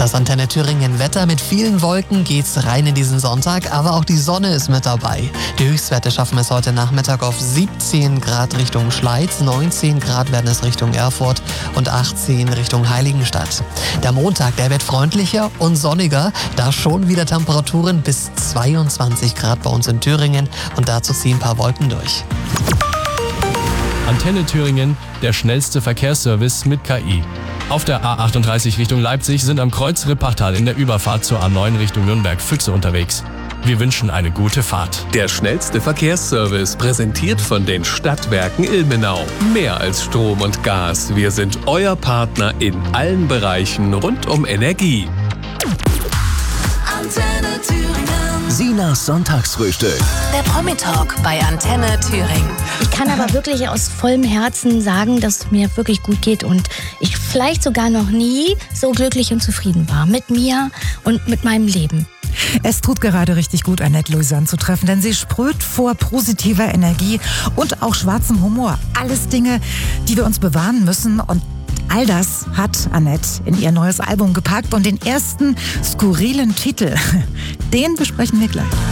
Das Antenne Thüringen Wetter: mit vielen Wolken geht's rein in diesen Sonntag, aber auch die Sonne ist mit dabei. Die Höchstwerte schaffen es heute Nachmittag auf 17 Grad Richtung Schleiz, 19 Grad werden es Richtung Erfurt und 18 Richtung Heiligenstadt. Der Montag, der wird freundlicher und sonniger, da schon wieder Temperaturen bis 22 Grad bei uns in Thüringen und dazu ziehen ein paar Wolken durch. Antenne Thüringen, der schnellste Verkehrsservice mit KI. Auf der A38 Richtung Leipzig sind am Kreuz Rippachtal in der Überfahrt zur A9 Richtung Nürnberg-Füchse unterwegs. Wir wünschen eine gute Fahrt. Der schnellste Verkehrsservice, präsentiert von den Stadtwerken Ilmenau. Mehr als Strom und Gas. Wir sind euer Partner in allen Bereichen rund um Energie. Antenne Thüringen. Sinas Sonntagsfrühstück. Der Promi-Talk bei Antenne Thüringen. Ich kann aber wirklich aus vollem Herzen sagen, dass es mir wirklich gut geht und ich vielleicht sogar noch nie so glücklich und zufrieden war mit mir und mit meinem Leben. Es tut gerade richtig gut, Annette Louisanne zu treffen, denn sie sprüht vor positiver Energie und auch schwarzem Humor. Alles Dinge, die wir uns bewahren müssen, und all das hat Annette in ihr neues Album gepackt und den ersten skurrilen Titel, den besprechen wir gleich.